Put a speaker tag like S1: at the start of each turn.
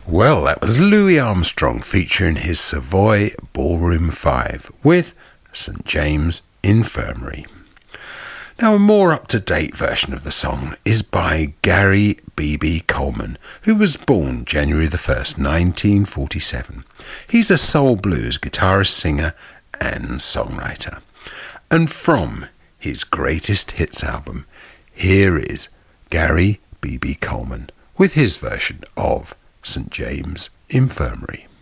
S1: Well, that was Louis Armstrong featuring his Savoy Ballroom 5 with St James Infirmary. Now, a more up-to-date version of the song is by Gary B.B. Coleman, who was born January the 1st, 1947. He's a soul blues guitarist, singer and songwriter. And from his greatest hits album, here is Gary B.B. Coleman with his version of St James Infirmary.